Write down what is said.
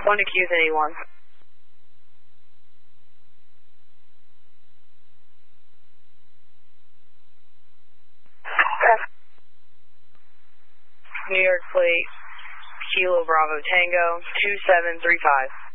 1 accused at 81. New York plate, Kilo Bravo Tango, 2735.